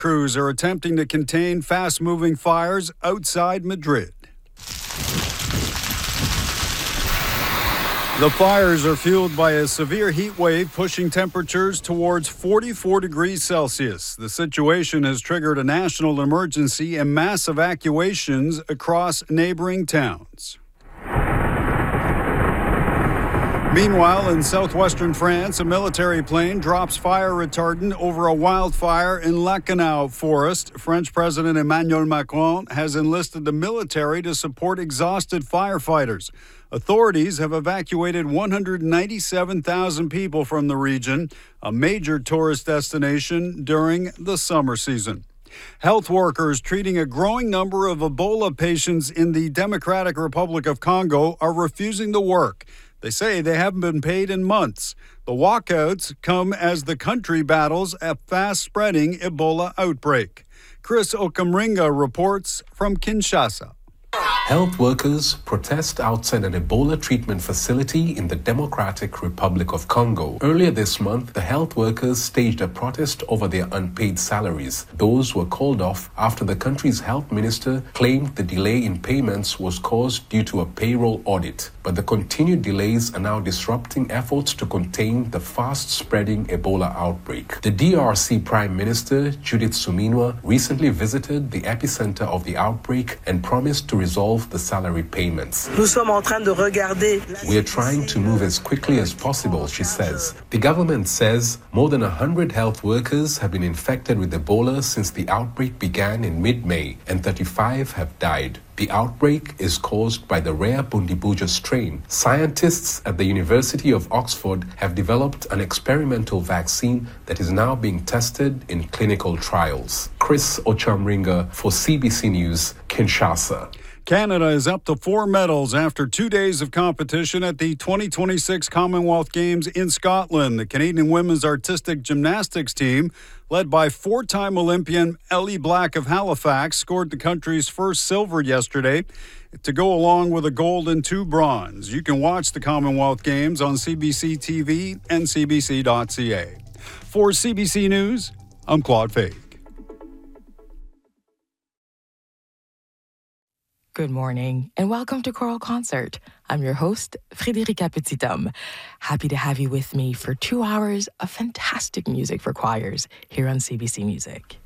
Crews are attempting to contain fast-moving fires outside Madrid. The fires are fueled by a severe heat wave pushing temperatures towards 44 degrees Celsius. The situation has triggered a national emergency and mass evacuations across neighboring towns. Meanwhile, in southwestern France, a military plane drops fire retardant over a wildfire in Lacanau Forest. French President Emmanuel Macron has enlisted the military to support exhausted firefighters. Authorities have evacuated 197,000 people from the region, a major tourist destination during the summer season. Health workers treating a growing number of Ebola patients in the Democratic Republic of Congo are refusing to work. They say they haven't been paid in months. The walkouts come as the country battles a fast-spreading Ebola outbreak. Chris Okamringa reports from Kinshasa. Health workers protest outside an Ebola treatment facility in the Democratic Republic of Congo. Earlier this month, the health workers staged a protest over their unpaid salaries. Those were called off after the country's health minister claimed the delay in payments was caused due to a payroll audit. But the continued delays are now disrupting efforts to contain the fast-spreading Ebola outbreak. The DRC Prime Minister, Judith Suminwa, recently visited the epicenter of the outbreak and promised to resolve the salary payments. We are trying to move as quickly as possible, she says. The government says more than 100 health workers have been infected with Ebola since the outbreak began in mid-May, and 35 have died. The outbreak is caused by the rare Bundibujo strain. Scientists at the University of Oxford have developed an experimental vaccine that is now being tested in clinical trials. Chris Ochamringa for CBC News, Kinshasa. Canada is up to 4 medals after 2 days of competition at the 2026 Commonwealth Games in Scotland. The Canadian women's artistic gymnastics team, led by 4-time Olympian Ellie Black of Halifax, scored the country's first silver yesterday to go along with a gold and 2 bronze. You can watch the Commonwealth Games on CBC TV and CBC.ca. For CBC News, I'm Claude Fake. Good morning and welcome to Choral Concert. I'm your host, Frédérica Petithomme. Happy to have you with me for 2 hours of fantastic music for choirs here on CBC Music.